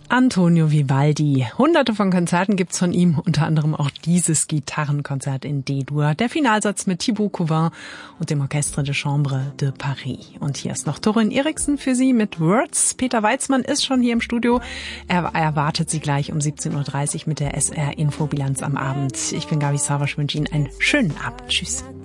Antonio Vivaldi. Hunderte von Konzerten gibt's von ihm, unter anderem auch dieses Gitarrenkonzert in D-Dur, der Finalsatz mit Thibaut Couvin und dem Orchestre de Chambre de Paris. Und hier ist noch Torin Eriksen für Sie mit Words. Peter Weizmann ist schon hier im Studio. Er erwartet Sie gleich um 17.30 Uhr mit der SR Infobilanz am Abend. Ich bin Gabi Savasch, wünsche Ihnen einen schönen Abend. Tschüss.